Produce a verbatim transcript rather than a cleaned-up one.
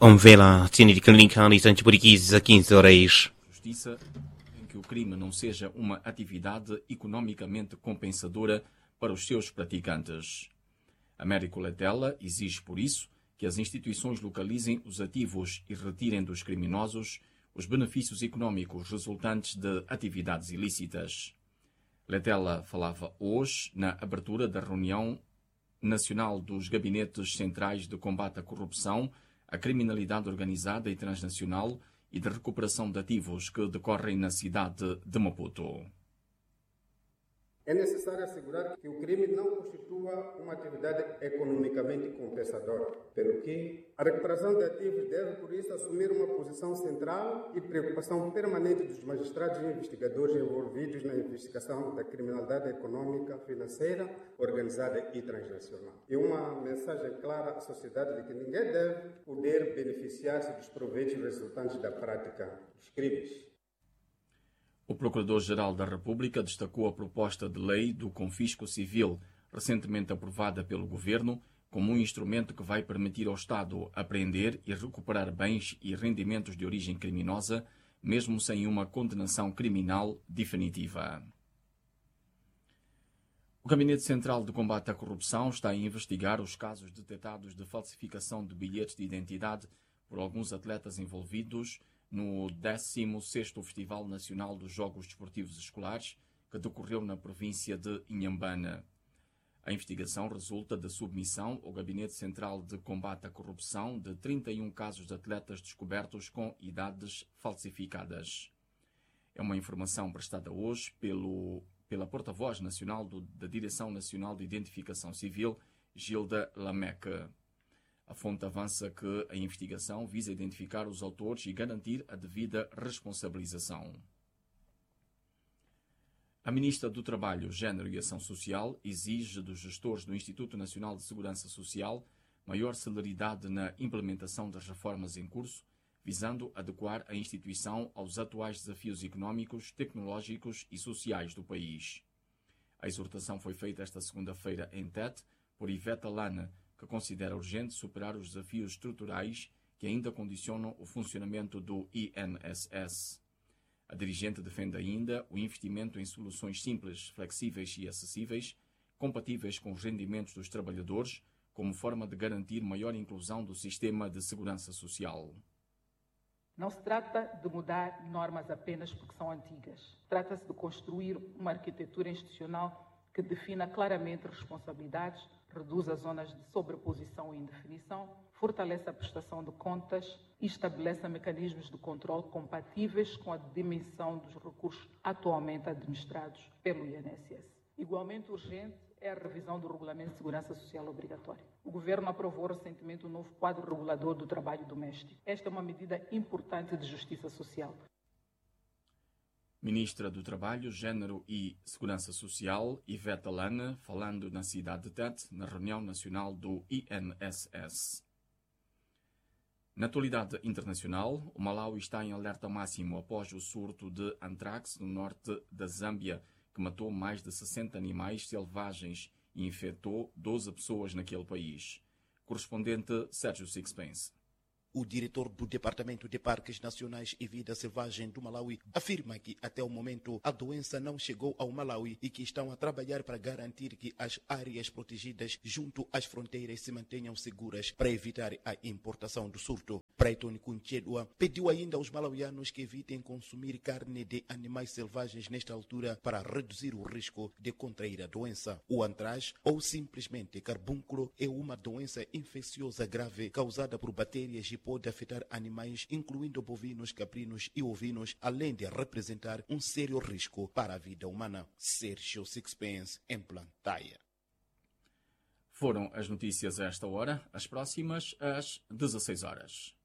Omvela, tiene de Lincoln e Santi Buriquis a quinze horas. Justiça em que o crime não seja uma atividade economicamente compensadora para os seus praticantes. Américo Letela exige, por isso, que as instituições localizem os ativos e retirem dos criminosos os benefícios econômicos resultantes de atividades ilícitas. Letela falava hoje na abertura da reunião nacional dos Gabinetes Centrais de Combate à Corrupção, à Criminalidade Organizada e Transnacional e de Recuperação de Ativos que decorrem na cidade de Maputo. É necessário assegurar que o crime não constitua uma atividade economicamente compensadora, pelo que a recuperação de ativos deve, por isso, assumir uma posição central e preocupação permanente dos magistrados e investigadores envolvidos na investigação da criminalidade econômica, financeira, organizada e transnacional. E uma mensagem clara à sociedade de que ninguém deve poder beneficiar-se dos proveitos resultantes da prática dos crimes. O Procurador-Geral da República destacou a proposta de lei do confisco civil, recentemente aprovada pelo Governo, como um instrumento que vai permitir ao Estado apreender e recuperar bens e rendimentos de origem criminosa, mesmo sem uma condenação criminal definitiva. O Gabinete Central de Combate à Corrupção está a investigar os casos detectados de falsificação de bilhetes de identidade por alguns atletas envolvidos no décimo sexto Festival Nacional dos Jogos Desportivos Escolares, que decorreu na província de Inhambane. A investigação resulta da submissão ao Gabinete Central de Combate à Corrupção de trinta e um casos de atletas descobertos com idades falsificadas. É uma informação prestada hoje pelo, pela porta-voz nacional do, da Direção Nacional de Identificação Civil, Gilda Lameque. A fonte avança que a investigação visa identificar os autores e garantir a devida responsabilização. A Ministra do Trabalho, Gênero e Ação Social exige dos gestores do Instituto Nacional de Segurança Social maior celeridade na implementação das reformas em curso, visando adequar a instituição aos atuais desafios económicos, tecnológicos e sociais do país. A exortação foi feita esta segunda-feira em Tete por Iveta Lana, que considera urgente superar os desafios estruturais que ainda condicionam o funcionamento do I N S S. A dirigente defende ainda o investimento em soluções simples, flexíveis e acessíveis, compatíveis com os rendimentos dos trabalhadores, como forma de garantir maior inclusão do sistema de segurança social. Não se trata de mudar normas apenas porque são antigas. Trata-se de construir uma arquitetura institucional que defina claramente responsabilidades, reduz as zonas de sobreposição e indefinição, fortalece a prestação de contas e estabelece mecanismos de controle compatíveis com a dimensão dos recursos atualmente administrados pelo I N S S. Igualmente urgente é a revisão do Regulamento de Segurança Social Obrigatório. O Governo aprovou recentemente o novo quadro regulador do trabalho doméstico. Esta é uma medida importante de justiça social. Ministra do Trabalho, Gênero e Segurança Social, Iveta Lana, falando na cidade de Tete, na reunião nacional do I N S S. Na atualidade internacional, o Malawi está em alerta máximo após o surto de antrax no norte da Zâmbia, que matou mais de sessenta animais selvagens e infectou doze pessoas naquele país. Correspondente Sérgio Sixpence. O diretor do Departamento de Parques Nacionais e Vida Selvagem do Malawi afirma que, até o momento, a doença não chegou ao Malawi e que estão a trabalhar para garantir que as áreas protegidas junto às fronteiras se mantenham seguras para evitar a importação do surto. Preyton Kunchedwa pediu ainda aos malauianos que evitem consumir carne de animais selvagens nesta altura para reduzir o risco de contrair a doença. O antraz, ou simplesmente carbúnculo, é uma doença infecciosa grave causada por bactérias e pode afetar animais, incluindo bovinos, caprinos e ovinos, além de representar um sério risco para a vida humana. Sérgio Sixpence, em Plantaia. Foram as notícias a esta hora, as próximas às dezasseis horas.